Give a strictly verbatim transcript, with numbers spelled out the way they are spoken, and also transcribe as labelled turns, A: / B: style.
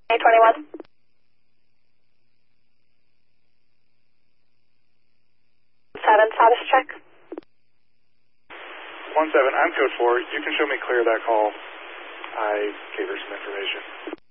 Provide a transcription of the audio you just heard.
A: A twenty-one. Seven, status check.
B: One seven, I'm code four. You can show me clear of that call. I gave her some information.